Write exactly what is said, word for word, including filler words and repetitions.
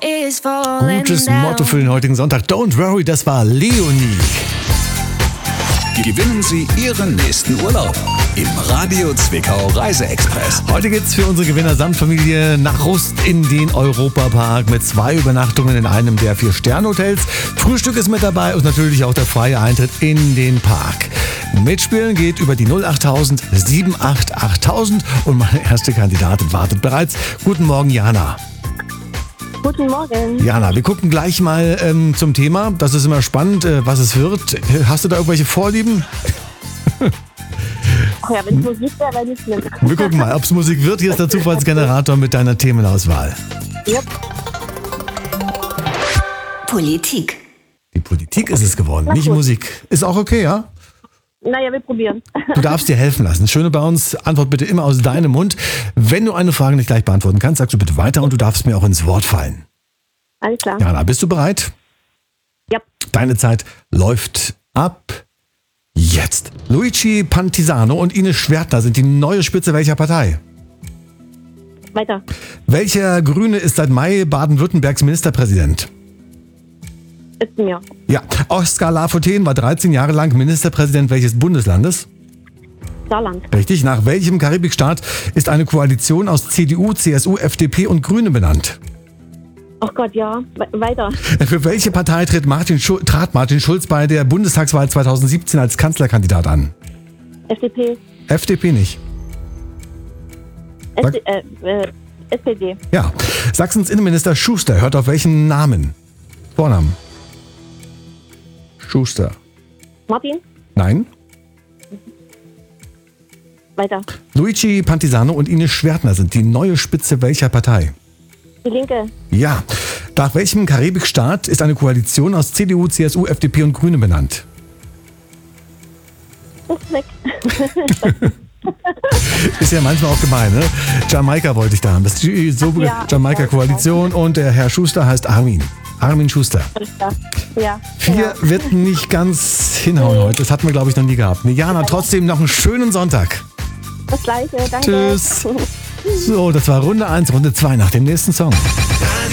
Gutes Motto für den heutigen Sonntag. Don't worry, das war Leonie. Gewinnen Sie Ihren nächsten Urlaub im Radio Zwickau Reise-Express. Heute geht's für unsere Gewinner samt Familie nach Rust in den Europapark mit zwei Übernachtungen in einem der vier Sterne-Hotels. Frühstück ist mit dabei und natürlich auch der freie Eintritt in den Park. Mitspielen geht über die null acht null null sieben acht acht null und meine erste Kandidatin wartet bereits. Guten Morgen, Jana. Guten Morgen. Jana, wir gucken gleich mal ähm, zum Thema. Das ist immer spannend, äh, was es wird. Hast du da irgendwelche Vorlieben? Ach ja, wenn es Musik wäre, wäre nicht schlimm. Wir gucken mal, ob es Musik wird. Hier ist der Zufallsgenerator mit deiner Themenauswahl. Yep. Politik. Die Politik ist es geworden, Na nicht gut. Musik. Ist auch okay, ja? Naja, wir probieren. Du darfst dir helfen lassen. Das Schöne bei uns, Antwort bitte immer aus deinem Mund. Wenn du eine Frage nicht gleich beantworten kannst, sagst du bitte weiter und du darfst mir auch ins Wort fallen. Alles klar. Jana, bist du bereit? Ja. Deine Zeit läuft ab jetzt. Luigi Pantisano und Ines Schwertner sind die neue Spitze welcher Partei? Weiter. Welcher Grüne ist seit Mai Baden-Württembergs Ministerpräsident? Ist mir. Ja, Oskar Lafontaine war dreizehn Jahre lang Ministerpräsident welches Bundeslandes? Saarland. Richtig. Nach welchem Karibikstaat ist eine Koalition aus C D U, C S U, F D P und Grüne benannt? Ach Gott, ja. We- weiter. Für welche Partei tritt Martin Schul- trat Martin Schulz bei der Bundestagswahl zweitausendsiebzehn als Kanzlerkandidat an? F D P. F D P nicht. S D, äh, äh, S P D. Ja. Sachsens Innenminister Schuster hört auf welchen Namen? Vornamen. Schuster. Martin. Nein. Weiter. Luigi Pantisano und Ines Schwertner sind die neue Spitze welcher Partei? Die Linke. Ja. Nach welchem Karibikstaat ist eine Koalition aus C D U, C S U, F D P und Grüne benannt? Ist weg. Ist ja manchmal auch gemein, ne? Jamaika wollte ich da haben. Das ist die so Ja. Jamaika-Koalition und der Herr Schuster heißt Armin. Armin Schuster. Alles klar. Ja. Vier genau. wird nicht ganz hinhauen heute. Das hatten wir, glaube ich, noch nie gehabt. Nee, Jana, trotzdem noch einen schönen Sonntag. Das Gleiche. Danke. Tschüss. So, das war Runde eins, Runde zwei nach dem nächsten Song.